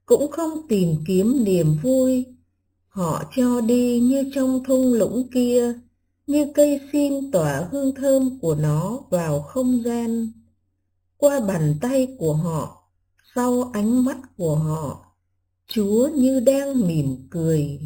cũng không tìm kiếm niềm vui. Họ cho đi như trong thung lũng kia, như cây sim tỏa hương thơm của nó vào không gian. Qua bàn tay của họ, sau ánh mắt của họ, Chúa như đang mỉm cười.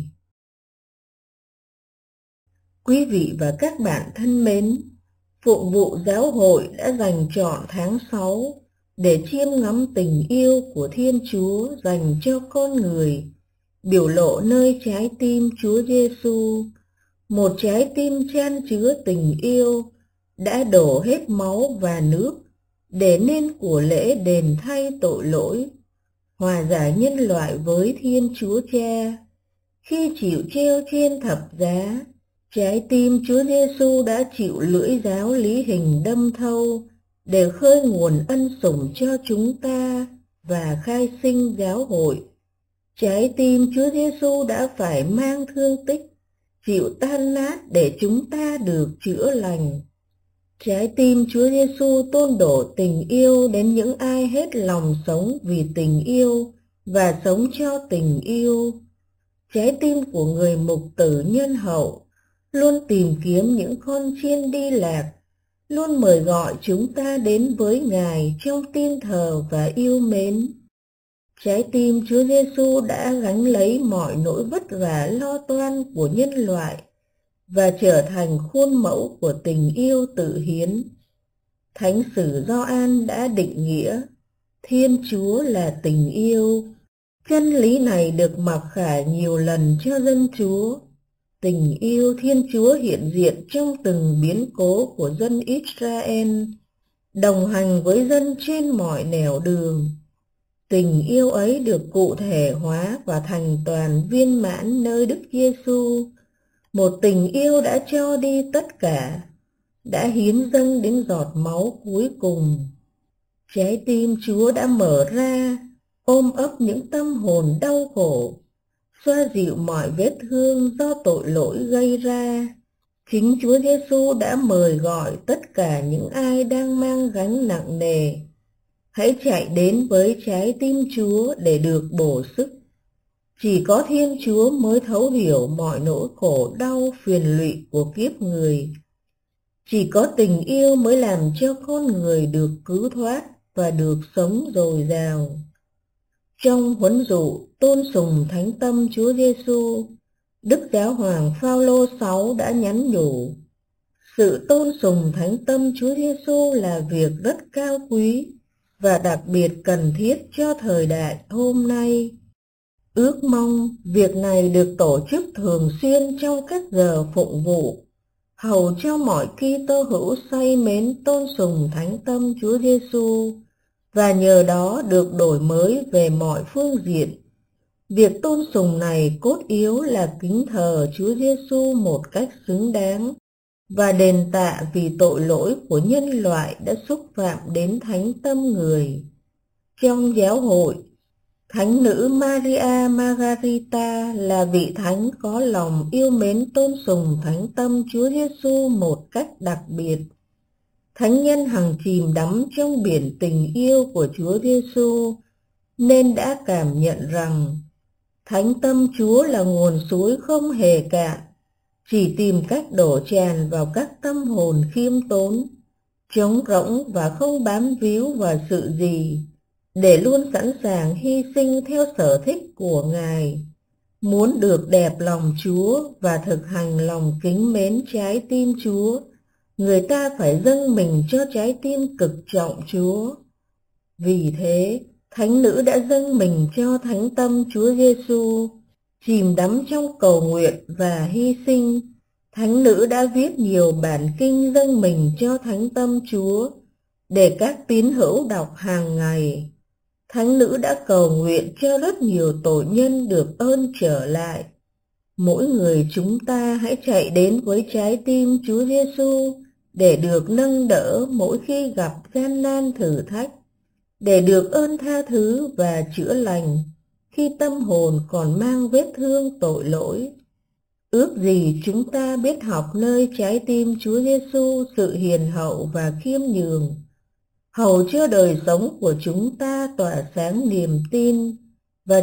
Quý vị và các bạn thân mến, Phụng vụ Giáo hội đã dành trọn tháng 6 để chiêm ngắm tình yêu của Thiên Chúa dành cho con người, biểu lộ nơi trái tim Chúa Giêsu, một trái tim chan chứa tình yêu, đã đổ hết máu và nước để nên của lễ đền thay tội lỗi, hòa giải nhân loại với Thiên Chúa Cha. Khi chịu treo trên thập giá, trái tim Chúa Giêsu đã chịu lưỡi giáo lý hình đâm thâu để khơi nguồn ân sủng cho chúng ta và khai sinh giáo hội. Trái tim Chúa Giêsu đã phải mang thương tích, chịu tan nát để chúng ta được chữa lành. Trái tim Chúa Giêsu tôn đổ tình yêu đến những ai hết lòng sống vì tình yêu và sống cho tình yêu. Trái tim của người mục tử nhân hậu luôn tìm kiếm những con chiên đi lạc, luôn mời gọi chúng ta đến với Ngài trong tin thờ và yêu mến. Trái tim Chúa Giêsu đã gánh lấy mọi nỗi vất vả lo toan của nhân loại và trở thành khuôn mẫu của tình yêu tự hiến. Thánh sử Gioan đã định nghĩa Thiên Chúa là tình yêu. Chân lý này được mặc khải nhiều lần cho dân Chúa. Tình yêu Thiên Chúa hiện diện trong từng biến cố của dân Israel, đồng hành với dân trên mọi nẻo đường. Tình yêu ấy được cụ thể hóa và thành toàn viên mãn nơi Đức Giêsu, một tình yêu đã cho đi tất cả, đã hiến dâng đến giọt máu cuối cùng. Trái tim Chúa đã mở ra, ôm ấp những tâm hồn đau khổ, xoa dịu mọi vết thương do tội lỗi gây ra. Chính Chúa Giêsu đã mời gọi tất cả những ai đang mang gánh nặng nề. Hãy chạy đến với trái tim Chúa để được bổ sức. Chỉ có Thiên Chúa mới thấu hiểu mọi nỗi khổ đau phiền lụy của kiếp người. Chỉ có tình yêu mới làm cho con người được cứu thoát và được sống dồi dào. Trong huấn dụ tôn sùng thánh tâm Chúa Giêsu, Đức Giáo hoàng Phaolô 6 đã nhắn nhủ: sự tôn sùng thánh tâm Chúa Giêsu là việc rất cao quý và đặc biệt cần thiết cho thời đại hôm nay. Ước mong việc này được tổ chức thường xuyên trong các giờ phụng vụ, hầu cho mọi Kitô hữu say mến tôn sùng thánh tâm Chúa Giêsu và nhờ đó được đổi mới về mọi phương diện. Việc tôn sùng này cốt yếu là kính thờ Chúa Giêsu một cách xứng đáng và đền tạ vì tội lỗi của nhân loại đã xúc phạm đến thánh tâm người. Trong giáo hội, Thánh nữ Maria Margarita là vị thánh có lòng yêu mến tôn sùng thánh tâm Chúa Giêsu một cách đặc biệt. Thánh nhân hằng chìm đắm trong biển tình yêu của Chúa Giêsu nên đã cảm nhận rằng thánh tâm Chúa là nguồn suối không hề cạn, chỉ tìm cách đổ tràn vào các tâm hồn khiêm tốn, trống rỗng và không bám víu vào sự gì, để luôn sẵn sàng hy sinh theo sở thích của Ngài. Muốn được đẹp lòng Chúa và thực hành lòng kính mến trái tim Chúa, người ta phải dâng mình cho trái tim cực trọng Chúa. Vì thế, thánh nữ đã dâng mình cho thánh tâm Chúa Giêsu, chìm đắm trong cầu nguyện và hy sinh. Thánh nữ đã viết nhiều bản kinh dâng mình cho thánh tâm Chúa để các tín hữu đọc hàng ngày. Thánh nữ đã cầu nguyện cho rất nhiều tội nhân được ơn trở lại. Mỗi người chúng ta hãy chạy đến với trái tim Chúa Giêsu để được nâng đỡ mỗi khi gặp gian nan thử thách, để được ơn tha thứ và chữa lành khi tâm hồn còn mang vết thương tội lỗi. Ước gì chúng ta biết học nơi trái tim Chúa Giêsu sự hiền hậu và khiêm nhường, hầu cho đời sống của chúng ta tỏa sáng niềm tin